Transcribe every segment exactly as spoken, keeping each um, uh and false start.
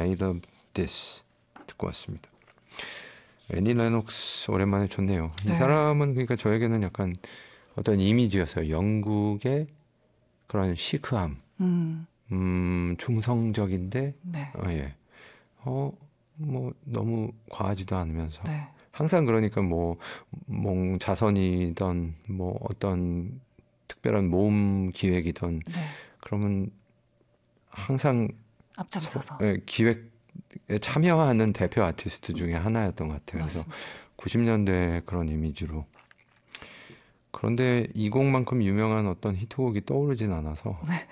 Made of This 듣고 왔습니다. 애니 레녹스 오랜만에 좋네요. 이 네. 사람은 그러니까 저에게는 약간 어떤 이미지였어요. 영국의 그런 시크함, 음, 음 충성적인데, 네. 어, 예, 어, 뭐 너무 과하지도 않으면서 네. 항상 그러니까 뭐, 뭐 자선이든 뭐 어떤 특별한 모험 기획이든 네. 그러면 항상 앞장서서 서, 예, 기획에 참여하는 대표 아티스트 중에 하나였던 것 같아요. 맞습니다. 그래서 구십 년대 그런 이미지로. 그런데 이 곡만큼 유명한 어떤 히트곡이 떠오르진 않아서. 네.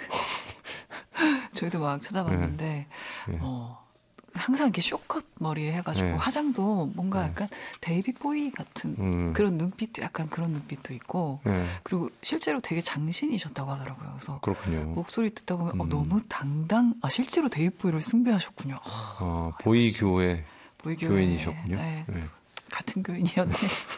저희도 막 찾아봤는데 네. 네. 어, 항상 이렇게 쇼컷 머리 해가지고 네. 화장도 뭔가 네. 약간 데이빗 보이 같은 음. 그런 눈빛도 약간 그런 눈빛도 있고 네. 그리고 실제로 되게 장신이셨다고 하더라고요. 그래서 그렇군요. 목소리 듣다 보면 음. 어, 너무 당당. 아 실제로 데이빗 보이를 숭배하셨군요. 어, 보이 교회 교인이셨군요. 네. 네. 같은 교인이었네.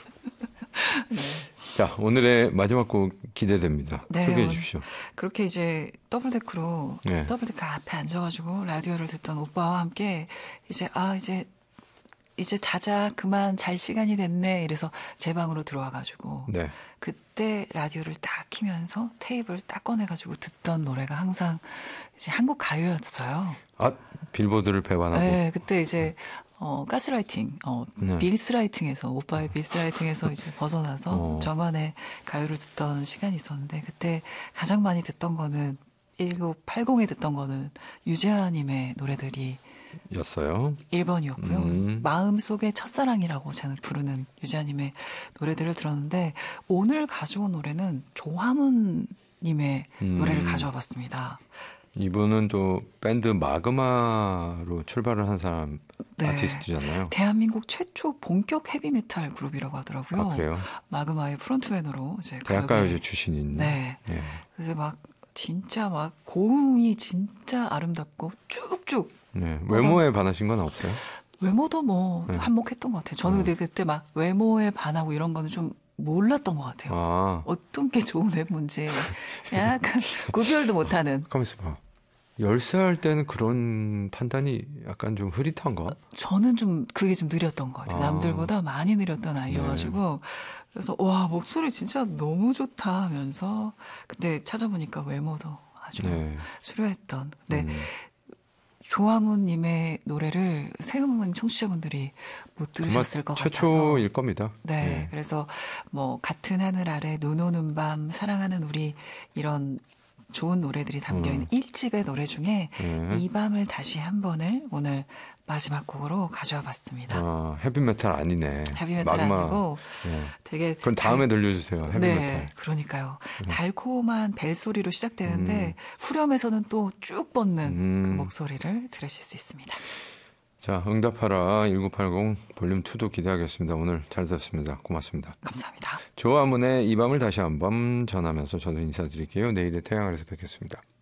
네. 자, 오늘의 마지막 곡 기대됩니다. 네, 소개해 주십시오. 그렇게 이제 더블데크로 네. 더블데크 앞에 앉아가지고 라디오를 듣던 오빠와 함께 이제 아 이제 이제 자자 그만 잘 시간이 됐네 이래서 제 방으로 들어와가지고 네. 그때 라디오를 딱 키면서 테이프를 딱 꺼내가지고 듣던 노래가 항상 이제 한국 가요였어요. 아, 빌보드를 배반하고. 네, 그때 이제 어, 가스라이팅, 어, 네. 빌스라이팅에서, 오빠의 빌스라이팅에서 이제 벗어나서 어. 저만의 가요를 듣던 시간이 있었는데, 그때 가장 많이 듣던 거는, 천구백팔십에 듣던 거는 유재하님의 노래들이 였어요. 일 번이었고요. 음. 마음속의 첫사랑이라고 저는 부르는 유재하님의 노래들을 들었는데, 오늘 가져온 노래는 조화문님의 음. 노래를 가져와 봤습니다. 이분은 또 밴드 마그마로 출발을 한 사람 네. 아티스트잖아요. 대한민국 최초 본격 헤비메탈 그룹이라고 하더라고요. 아, 그래요? 마그마의 프론트맨으로 이제 대학가요제 출신인. 네. 네. 그래서 막 진짜 막 고음이 진짜 아름답고 쭉쭉. 네. 외모에 반하신 건 없어요? 외모도 뭐 네. 한몫했던 것 같아요. 저는 근데 그때 막 외모에 반하고 이런 거는 좀 몰랐던 것 같아요. 아. 어떤 게 좋은 외모인지 약간 구별도 못하는. 가만 있어봐. 열 살 때는 그런 판단이 약간 좀 흐릿한가? 저는 좀 그게 좀 느렸던 것 같아요. 아. 남들보다 많이 느렸던 아이여가지고 네. 그래서 와 목소리 진짜 너무 좋다 하면서 근데 찾아보니까 외모도 아주 네. 수려했던. 근데 음. 조화문님의 노래를 세음은 청취자분들이 못 들으셨을 것 최초일 같아서. 최초일 겁니다. 네, 네. 그래서 뭐 같은 하늘 아래 눈 오는 밤 사랑하는 우리 이런 좋은 노래들이 담겨있는 음. 일 집의 노래 중에 네. 이 밤을 다시 한 번을 오늘 마지막 곡으로 가져와 봤습니다. 아, 헤비메탈 아니네. 헤비메탈 마그마. 아니고 네. 되게 그건 다음에 달... 들려주세요. 헤비메탈. 네, 그러니까요. 음. 달콤한 벨소리로 시작되는데 음. 후렴에서는 또 쭉 뻗는 음. 그 목소리를 들으실 수 있습니다. 자, 응답하라 천구백팔십 볼륨 이도 기대하겠습니다. 오늘 잘 들었습니다. 고맙습니다. 감사합니다. 조화문의 이 밤을 다시 한번 전하면서 저도 인사드릴게요. 내일의 태양 아래서 뵙겠습니다.